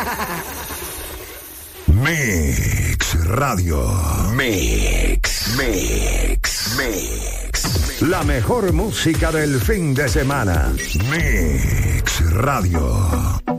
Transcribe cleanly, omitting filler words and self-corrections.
Mix Radio. Mix. La mejor música del fin de semana. Mix Radio.